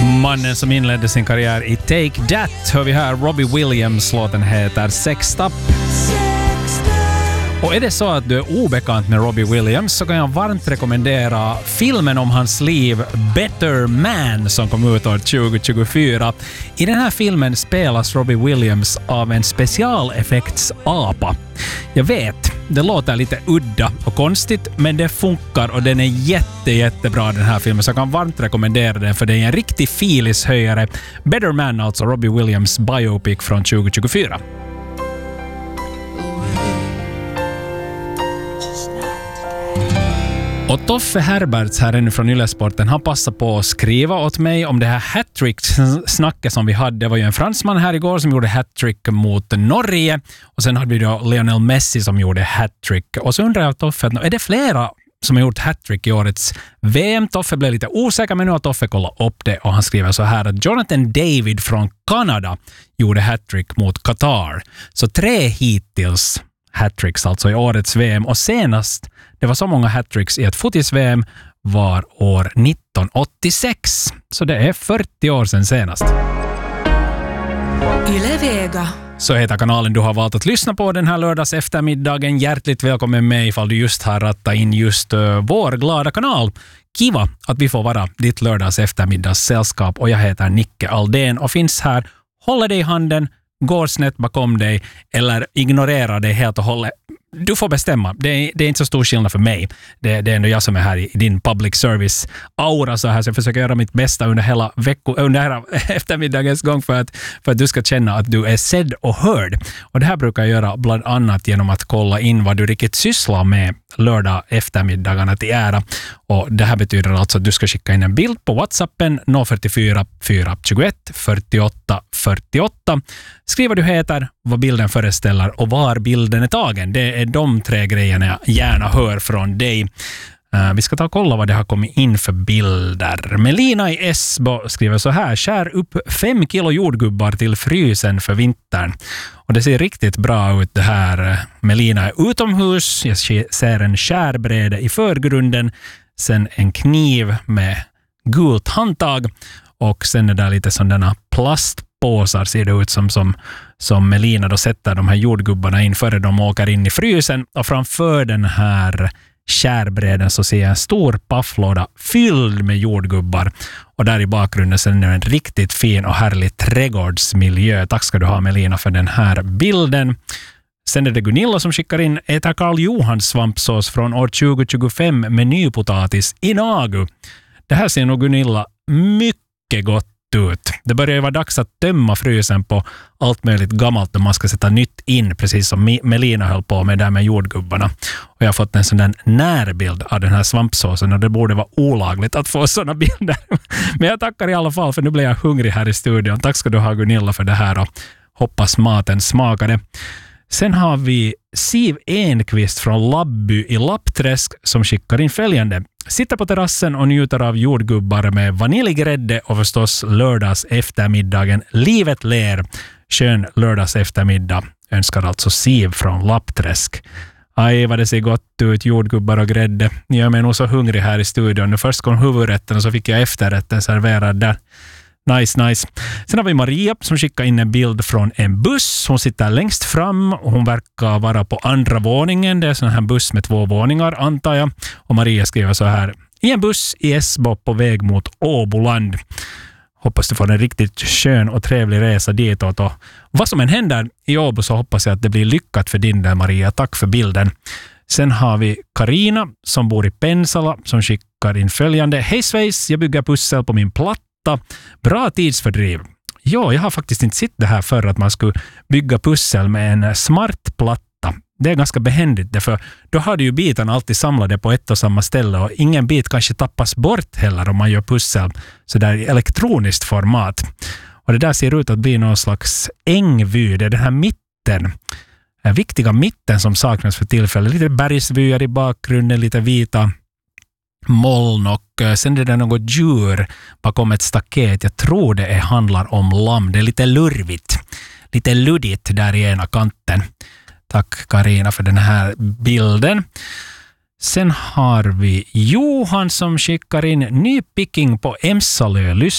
Mannen som inledde sin karriär i Take That hör vi här. Robbie Williams, låten heter Sexed Up. Och är det så att du är obekant med Robbie Williams så kan jag varmt rekommendera filmen om hans liv Better Man som kom ut år 2024. I den här filmen spelas Robbie Williams av en specialeffektsapa. Jag vet, det låter lite udda och konstigt, men det funkar och den är jättebra den här filmen, så jag kan varmt rekommendera den för det är en riktig filishöjare. Better Man, alltså Robbie Williams biopic från 2024. Och Toffe Herberts här ännu från Yllesporten, han passade på att skriva åt mig om det här hattrick-snacket som vi hade. Det var ju en fransman här igår som gjorde hattrick mot Norge och sen hade vi då Lionel Messi som gjorde hattrick. Och så undrar jag Toffe, är det flera som har gjort hattrick i årets VM? Toffe blev lite osäker, men nu har Toffe kollat upp det och han skriver så här att Jonathan David från Kanada gjorde hattrick mot Qatar. Så 3 hittills hattricks alltså i årets VM, och senast det var så många hattricks i ett fotis-VM var år 1986. Så det är 40 år sedan senast. Yle Vega. Så heter kanalen du har valt att lyssna på den här lördags eftermiddagen. Hjärtligt välkommen med ifall du just har rattat in just vår glada kanal. Kiva att vi får vara ditt lördags eftermiddags sällskap, och jag heter Nicke Aldén och finns här. Håller dig i handen, går snett bakom dig eller ignorerar dig helt och hållet. Du får bestämma. Det är inte så stor skillnad för mig. Det är ändå jag som är här i din public service aura så här, så jag försöker göra mitt bästa under hela eftermiddagens gång för att du ska känna att du är sedd och hörd. Och det här brukar jag göra bland annat genom att kolla in vad du riktigt sysslar med lördag eftermiddagarna till ära. Och det här betyder alltså att du ska skicka in en bild på WhatsAppen 044 421 48 48. Skriv vad du heter, vad bilden föreställer och var bilden är tagen. Det är de 3 grejerna jag gärna hör från dig. Vi ska ta och kolla vad det har kommit in för bilder. Melina i Esbo skriver så här: skär upp 5 kilo jordgubbar till frysen för vintern. Och det ser riktigt bra ut det här. Melina är utomhus. Jag ser en skärbräde i förgrunden. Sen en kniv med gult handtag. Och sen är det lite sådana plastpåsar ser det ut som Melina då sätter de här jordgubbarna in före de åker in i frysen. Och framför den här skärbräden så ser jag en stor pafflåda fylld med jordgubbar. Och där i bakgrunden sen är en riktigt fin och härlig trädgårdsmiljö. Tack ska du ha Melina för den här bilden. Sen är det Gunilla som skickar in: äter Karl Johans svampsås från år 2025 med nypotatis i nagu. Det här ser nog Gunilla mycket gott ut. Det börjar ju vara dags att tömma frysen på allt möjligt gammalt och man ska sätta nytt in, precis som Melina höll på med där med jordgubbarna. Och jag har fått en sån där närbild av den här svampsåsen och det borde vara olagligt att få såna bilder. Men jag tackar i alla fall för nu blir jag hungrig här i studion. Tack ska du ha Gunilla för det här och hoppas maten smakade. Sen har vi Siv Enqvist från Labby i Lappträsk som skickar in följande: sitter på terrassen och njuter av jordgubbar med vaniljgrädde och förstås lördags eftermiddagen. Livet ler. Skön lördags eftermiddag. Önskar alltså Siv från Lappträsk. Aj, vad det ser gott ut, jordgubbar och grädde. Ni gör mig nog så hungrig här i studion. Nu först kom huvudrätten och så fick jag efterrätten serverad där. Nice. Sen har vi Maria som skickar in en bild från en buss. Hon sitter längst fram och hon verkar vara på andra våningen. Det är en sån här buss med 2 våningar antar jag. Och Maria skriver så här: i en buss i Esbo på väg mot Åboland. Hoppas du får en riktigt skön och trevlig resa ditåt. Och vad som än händer i Åbo så hoppas jag att det blir lyckat för din där Maria. Tack för bilden. Sen har vi Karina som bor i Pensala som skickar in följande: hej svejs, jag bygger pussel på min platta. Bra tidsfördriv. Ja, jag har faktiskt inte sett det här för att man skulle bygga pussel med en smart platta. Det är ganska behändigt därför då har du ju bitarna alltid samlade på ett och samma ställe och ingen bit kanske tappas bort heller om man gör pussel så där i elektroniskt format. Och det där ser ut att bli någon slags ängvy. Det är den här mitten, viktiga mitten som saknas för tillfället. Lite bergsvyar i bakgrunden, lite vita moln och sen är det något djur bakom ett staket. Jag tror det handlar om lamm. Det är lite lurvigt. Lite luddigt där i ena kanten. Tack Karina för den här bilden. Sen har vi Johan som skickar in ny picking på Emsalö.